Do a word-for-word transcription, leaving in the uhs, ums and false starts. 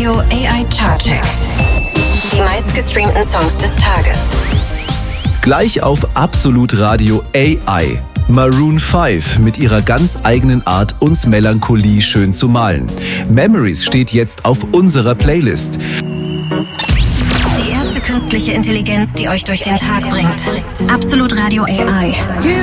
Radio A I Chartcheck. Die meistgestreamten Songs des Tages. Gleich auf Absolut Radio A I. Maroon fünf mit ihrer ganz eigenen Art, uns Melancholie schön zu malen. Memories steht jetzt auf unserer Playlist. Die erste künstliche Intelligenz, die euch durch den Tag bringt. Absolut Radio A I.